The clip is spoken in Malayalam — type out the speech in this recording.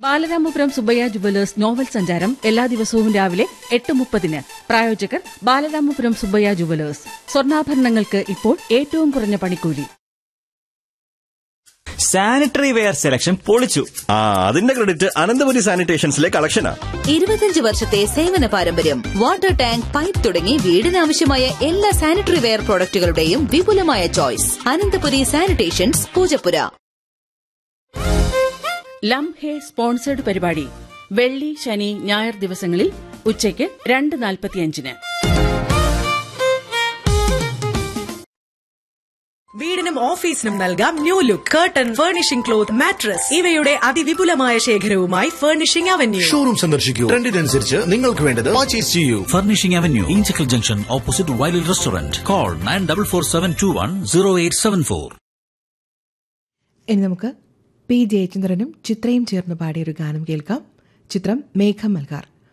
ബാലരാമപുരം സുബ്ബയ്യ ജുവലേഴ്സ് നോവൽ സഞ്ചാരം എല്ലാ ദിവസവും രാവിലെ 8:30. പ്രായോജകർ ബാലരാമപുരം സുബ്ബയ്യ ജുവലേഴ്സ്. സ്വർണ്ണാഭരണങ്ങൾക്ക് ഇപ്പോൾ ഏറ്റവും കുറഞ്ഞ പണിക്കൂലി. സാനിറ്ററി വെയർ സെലക്ഷൻ പൊളിച്ചു. അതിന്റെ ക്രെഡിറ്റ് അനന്തപുരി സാനിറ്റേഷൻസിലെ കളക്ഷനാ. 25 വർഷത്തെ സേവന പാരമ്പര്യം. വാട്ടർ ടാങ്ക്, പൈപ്പ് തുടങ്ങി വീടിനാവശ്യമായ എല്ലാ സാനിറ്ററി വെയർ പ്രോഡക്റ്റുകളുടെയും വിപുലമായ choice. Ananthapuri sanitations, Poojappura. ലംഹെ sponsored പരിപാടി വെള്ളി, ശനി, ഞായർ ദിവസങ്ങളിൽ ഉച്ചയ്ക്ക് 2:45. വീടിനും ഓഫീസിനും നൽകാം new look. Curtain, furnishing cloth, mattress ഇവയുടെ അതിവിപുലമായ ശേഖരവുമായി ഫർണിഷിംഗ് അവന്യൂ. ഷോറൂം സന്ദർശിക്കൂ. ട്രെൻഡിനനുസരിച്ച് നിങ്ങൾക്ക് വേണ്ടത് പർച്ചേസ് ചെയ്യൂ. Furnishing avenue, Inchakkal junction, opposite വൈലിൽ restaurant. Call 9447210874. ഇനി നമുക്ക് പി ജയചന്ദ്രനും ചിത്രയും ചേർന്ന് പാടിയൊരു ഗാനം കേൾക്കാം. ചിത്രം മേഘം മൽകാർ.